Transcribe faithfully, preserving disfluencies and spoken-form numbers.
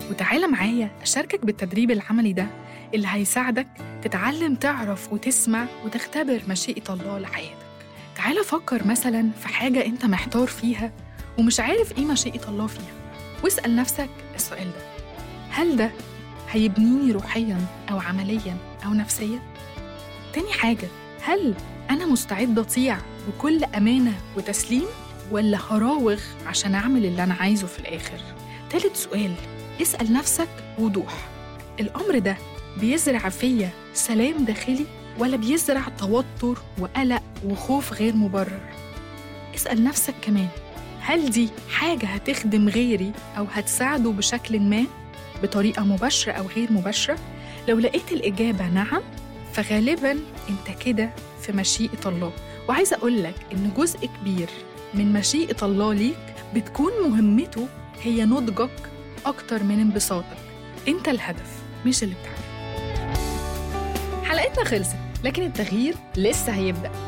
وتعالى معايا أشاركك بالتدريب العملي ده اللي هيساعدك تتعلم تعرف وتسمع وتختبر مشيئة الله لحياتك. تعالى فكر مثلا في حاجة أنت محتار فيها ومش عارف إيه مشيئة الله فيها، واسأل نفسك السؤال ده: هل ده هيبنيني روحياً أو عملياً أو نفسياً؟ تاني حاجة، هل أنا مستعد أطيع بكل أمانة وتسليم ولا هراوغ عشان أعمل اللي أنا عايزه في الآخر؟ تالت سؤال، اسأل نفسك بوضوح: الأمر ده بيزرع فيا سلام داخلي ولا بيزرع توتر وقلق وخوف غير مبرر؟ اسأل نفسك كمان: هل دي حاجة هتخدم غيري أو هتساعده بشكل ما بطريقة مباشرة أو غير مباشرة؟ لو لقيت الإجابة نعم، فغالباً أنت كده في مشيئة الله. وعايزة أقولك إن جزء كبير من مشيئة الله ليك بتكون مهمته هي نضجك أكتر من انبساطك. أنت الهدف مش اللي بتعمله. حلقتنا خلصت، لكن التغيير لسه هيبدأ.